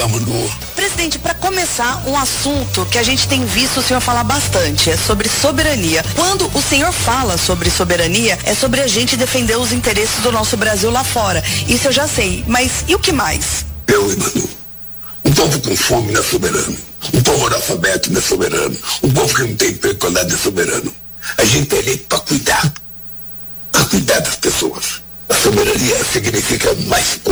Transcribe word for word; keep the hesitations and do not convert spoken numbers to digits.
vamos, Lu. Presidente, para começar, um assunto que a gente tem visto o senhor falar bastante é sobre soberania. Quando o senhor fala sobre soberania, é sobre a gente defender os interesses do nosso Brasil lá fora. Isso eu já sei, mas e o que mais? Eu e Manu. Um povo com fome não é soberano. Um povo analfabeto não é soberano. Um povo que não tem emprego qualidade é soberano. A gente é eleito para cuidar. Para cuidar das pessoas. A soberania significa mais coisa.